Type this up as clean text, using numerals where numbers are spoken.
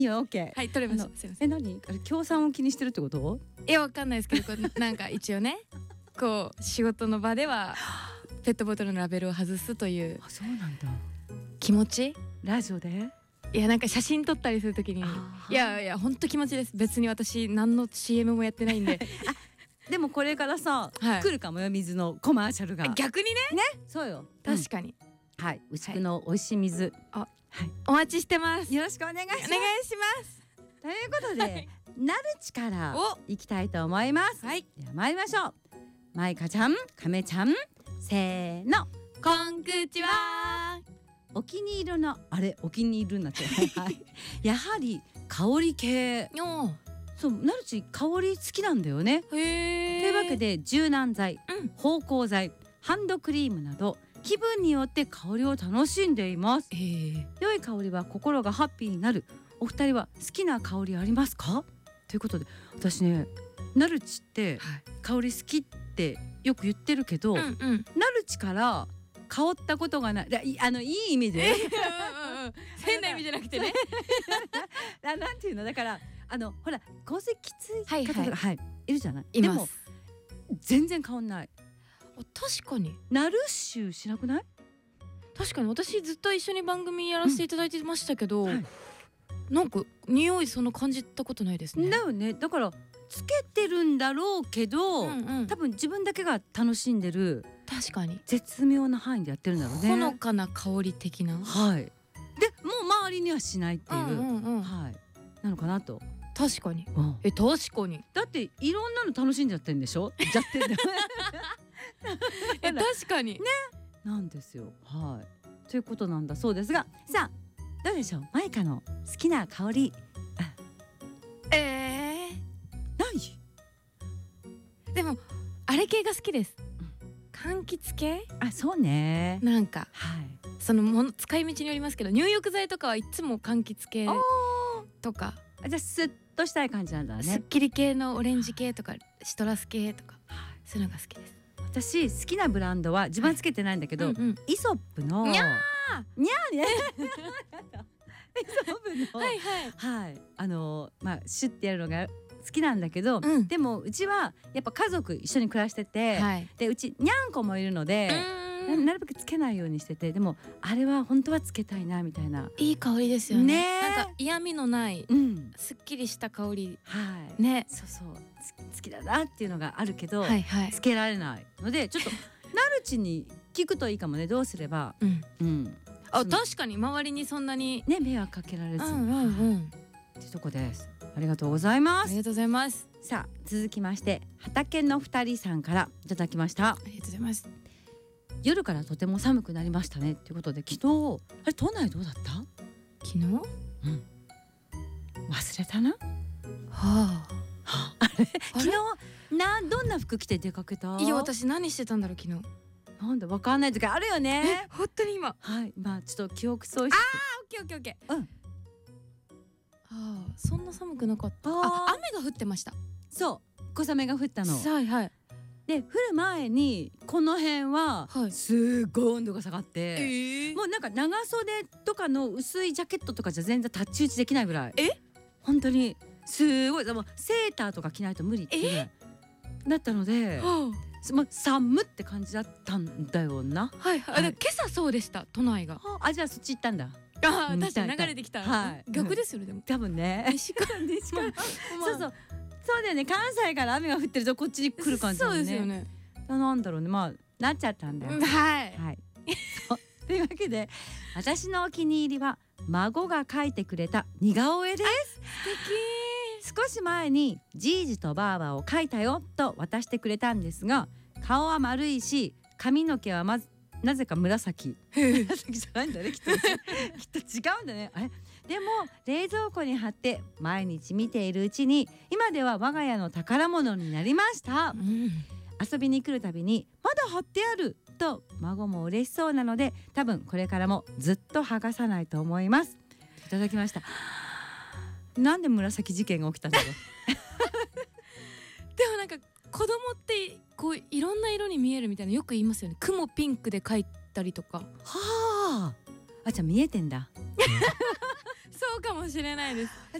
いや、オッケー。 はい、取れました。すいません。 何あれ、協賛を気にしてるってこと？ いや、わかんないですけど、こうなんか一応ねこう仕事の場ではペットボトルのラベルを外すというあ、そうなんだ。 気持ち。 ラジオで？ いや、なんか写真撮ったりするときに、いやいや本当気持ちです。別に私何の CM もやってないんででもこれからさ、 はい来るかもよ、水のコマーシャルが。 逆にね。 そうよ。 確かに、 はい、牛久の美味しい水。 あ、 はい。 お待ちしてます。 よろしくお願いします。 お願いします。 ということで、 はいなるちからお行きたいと思います。 はい、 では参りましょう。マイカちゃん、カメちゃん、せーの。 こんくちは。 お気に入りのあれ、お気に入りになっちゃう。はい。やはり香り系。 おそう、なるち香り好きなんだよね。 ー、へー。 というわけで柔軟剤、 うん芳香剤、ハンドクリームなど気分によって香りを楽しんでいます。良い香りは心がハッピーになる。お二人は好きな香りありますか？ということで、私ね、なるちってはい香り好きってよく言ってるけど、 うんうん。 なるちから香ったことがない。いい意味で変な意味じゃなくてね。 なんていうの、だからほら香水きつい方とか、 はいはいはい、いるじゃない。 います。 でも全然香んない。 確かにナルシュしなくない？ 確かに私ずっと一緒に番組やらせていただいてましたけど、 はいなんか匂いその感じたことないですね。 だよね。だからつけてるんだろうけど、 うんうん、 多分自分だけが楽しんでる確かに絶妙な範囲でやってるんだろうね。 ほのかな香り的な。 はい。でもう周りにはしないっていう、 うんはい、なのかなと。 確かに。 うん確かに。 だっていろんなの楽しんじゃってんでしょ？じゃってんだ確かに。 なんですよ。はい。ということなんだそうですが、さあどうでしょう。マイカの好きな香りない？ でもあれ系が好きです。柑橘系。 あ、そうね。 なんかはい。 そのもの使い道によりますけど、入浴剤とかはいつも柑橘系とか、 じゃあスッとしたい感じなんだね。 すっきり系のオレンジ系とかシトラス系とか、そういうのが好きです。 私好きなブランドは自分はつけてないんだけど、 うんうん、 イソップのにゃにゃーねイソップのはいはいはい、シュッてやるのが好きなんだけど、 うんでもうちはやっぱ家族一緒に暮らしてて、 はいでうちにゃんこもいるので、なるべくつけないようにしてて、でもあれは本当はつけたいなみたいな。 いい香りですよね。 ねなんか嫌味のないうん、 すっきりした香りはいね。 そうそう、好きだなっていうのがあるけど、 はいはいつけられないので、ちょっとなるちに聞くといいかもね。どうすれば、 うん、 うん、 あ、確かに周りにそんなにね、迷惑かけられず、 うんっていうとこです。ありがとうございます。 ありがとうございます。 さあ続きまして、畑の二人さんからいただきました。 ありがとうございます。 夜からとても寒くなりましたねということで、昨日あれ都内どうだった？ 昨日忘れたな。 は昨日どんな服着て出かけた？ いや、私何してたんだろう昨日。 なんだ、わかんない時あるよね。 本当に今。 はい、ちょっと記憶喪失。 オッケーオッケーオッケー。 うん。 そんな寒くなかった。雨が降ってました。 そう小雨が降ったのはいはい。 で、降る前にこの辺ははいすごい温度が下がって、もうなんか長袖とかの薄いジャケットとかじゃ全然太刀打ちできないぐらい、本当にすごい、もうセーターとか着ないと無理っていうぐらいだったので、もう寒って感じだったんだよな。 はいはい。今朝そうでした都内が。 あ、じゃあそっち行ったんだ。 確かに流れてきた。 はい逆ですよねでも。 多分ね。西からそうだよね。関西から雨が降ってるとこっちに来る感じだもんね。 そうですよね。 なんだろうね、なっちゃったんだよ。 はいはい。というわけで、私のお気に入りは孫が描いてくれた似顔絵です。 素少し前にじいじとばあばを描いたよと渡してくれたんですが、顔は丸いし髪の毛はなぜか紫紫じゃないんだね、きっと違うんだね。でも冷蔵庫に貼って毎日見ているうちに、今では我が家の宝物になりました。遊びに来るたびにまだ貼ってあると孫も嬉しそうなので、多分これからもずっと剥がさないと思います。いただきました。なんで紫事件が起きたんだろう。 でもなんか子供ってこういろんな色に見えるみたいなよく言いますよね。雲ピンクで描いたりとか。 はあ、じゃあ見えてんだ。 そそうかもしれないです。